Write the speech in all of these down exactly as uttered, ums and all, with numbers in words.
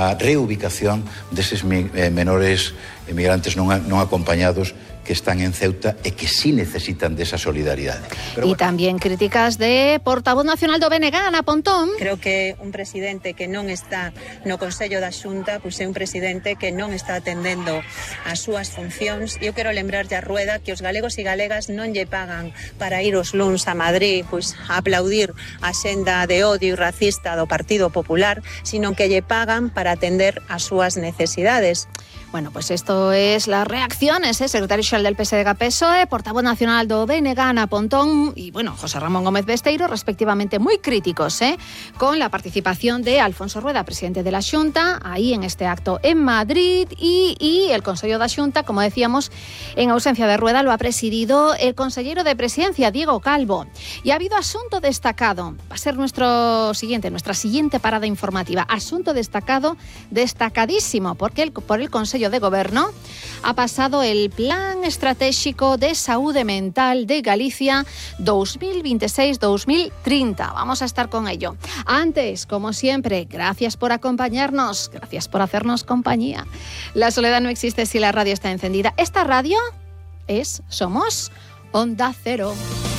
a reubicación deses menores emigrantes non, non acompañados que están en Ceuta e que sí necesitan desa solidaridade. Pero e bueno. Tamén críticas de portavoz nacional do B N G, Ana Pontón. Creo que un presidente que non está no Consello da Xunta, pois é un presidente que non está atendendo as súas funcións. Eu quero lembrarlle a Rueda que os galegos e galegas non lle pagan para ir os luns a Madrid pois a aplaudir a senda de odio e racista do Partido Popular, sino que lle pagan para atender as súas necesidades. Bueno, pues esto es las reacciones, ¿eh? Secretario xeral del P S D G P S O E, portavoz nacional do B N G, Ana Pontón, y bueno, José Ramón Gómez Besteiro, respectivamente, muy críticos, ¿eh? Con la participación de Alfonso Rueda, presidente de la Xunta, ahí en este acto en Madrid, y, y el Consello da Xunta, como decíamos, en ausencia de Rueda, lo ha presidido el consellero de Presidencia, Diego Calvo. Y ha habido asunto destacado, va a ser nuestro siguiente, nuestra siguiente parada informativa, asunto destacado, destacadísimo, porque el, por el Consello de Gobierno ha pasado el Plan Estratégico de Saúde Mental de Galicia dos mil veintiséis dos mil treinta. Vamos a estar con ello. Antes, como siempre, gracias por acompañarnos, gracias por hacernos compañía. La soledad no existe si la radio está encendida. Esta radio es Somos Onda Cero.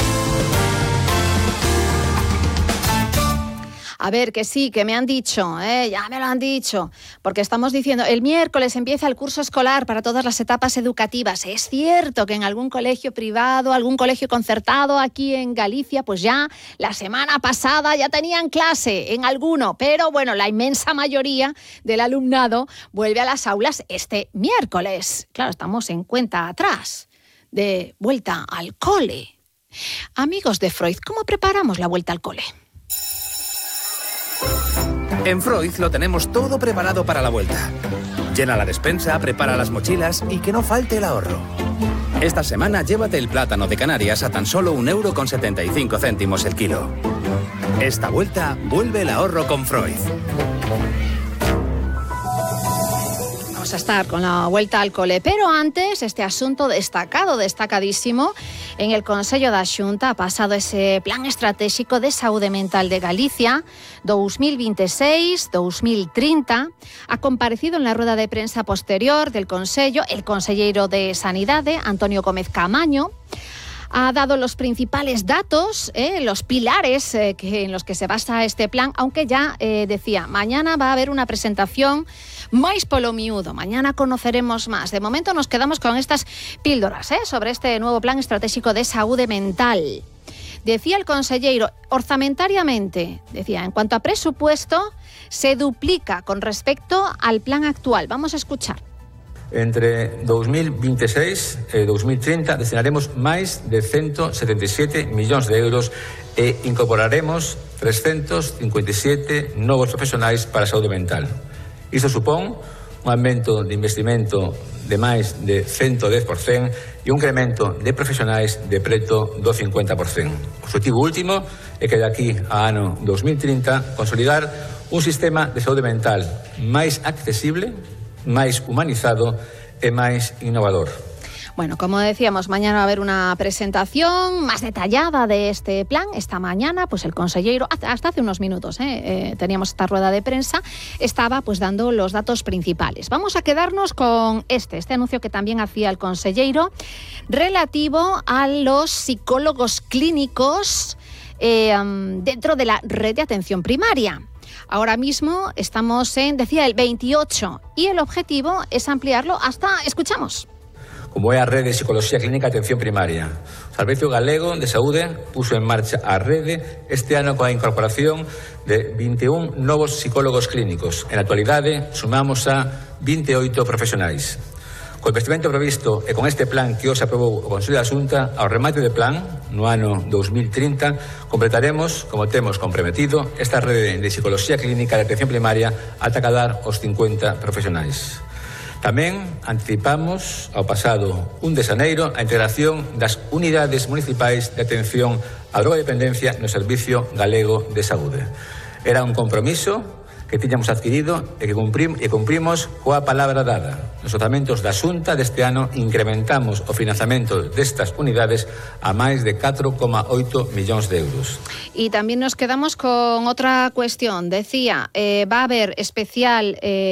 A ver, que sí, que me han dicho, ¿eh? Ya me lo han dicho, porque estamos diciendo, el miércoles empieza el curso escolar para todas las etapas educativas. Es cierto que en algún colegio privado, algún colegio concertado aquí en Galicia, pues ya la semana pasada ya tenían clase en alguno, pero bueno, la inmensa mayoría del alumnado vuelve a las aulas este miércoles. Claro, estamos en cuenta atrás de vuelta al cole. Amigos de Freud, ¿cómo preparamos la vuelta al cole? En Freud lo tenemos todo preparado para la vuelta. Llena la despensa, prepara las mochilas y que no falte el ahorro. Esta semana llévate el plátano de Canarias a tan solo un euro con setenta y cinco céntimos el kilo. Esta vuelta vuelve el ahorro con Freud. Vamos a estar con la vuelta al cole, pero antes este asunto destacado, destacadísimo, en el Consello da Xunta ha pasado ese Plan Estratégico de Saúde Mental de Galicia dos mil veintiséis dos mil treinta. Ha comparecido en la rueda de prensa posterior del Consello el conselleiro de Sanidade, Antonio Gómez Camaño. Ha dado los principales datos, eh, los pilares eh, que, en los que se basa este plan, aunque ya eh, decía, mañana va a haber una presentación máis polo miúdo, mañana conoceremos más. De momento nos quedamos con estas píldoras eh, sobre este nuevo Plan Estratégico de Saúde Mental. Decía el conselleiro, orzamentariamente, decía, en cuanto a presupuesto, se duplica con respecto al plan actual. Vamos a escuchar. Entre dos mil veintiséis e dos mil treinta destinaremos máis de ciento setenta y siete millóns de euros e incorporaremos trescentos cincuenta y siete novos profesionais para a saúde mental. Isto supón un aumento de investimento de máis de ciento dez por cento e un incremento de profesionais de preto do cincuenta por cento. O objetivo último é que de aquí a ano dos mil trinta consolidar un sistema de saúde mental máis accesible, máis humanizado e máis innovador. Bueno, como decíamos, mañana va a haber una presentación más detallada de este plan. Esta mañana, pues el conselleiro, hasta hace unos minutos, ¿eh? Eh, teníamos esta rueda de prensa, estaba pues dando los datos principales. Vamos a quedarnos con este, este anuncio que también hacía el conselleiro, relativo a los psicólogos clínicos eh, dentro de la red de atención primaria. Ahora mismo estamos en, decía, el veintiocho y el objetivo es ampliarlo hasta, escuchamos. Como é a Rede de Psicología Clínica de Atención Primaria. O Servicio Galego de Saúde puso en marcha a rede este ano coa incorporación de vinte e un novos psicólogos clínicos. En la actualidade, sumamos a vinte e oito profesionais. Co investimento previsto e con este plan que hoxe aprobou o Consello da Xunta, ao remate de plan, no ano dos mil trinta, completaremos, como temos comprometido, esta rede de Psicología Clínica de Atención Primaria ata cadar os cincuenta profesionais. Tamén anticipamos ao pasado un de xaneiro a integración das unidades municipais de atención á drogodependencia no Servicio Galego de Saúde. Era un compromiso que tiñamos adquirido e que cumprim, e cumprimos coa palabra dada. Nos orzamentos da Xunta deste ano incrementamos o financiamento destas unidades a máis de catro coma oito millóns de euros. Y también nos quedamos con otra cuestión. Decía, eh, va a haber especial... Eh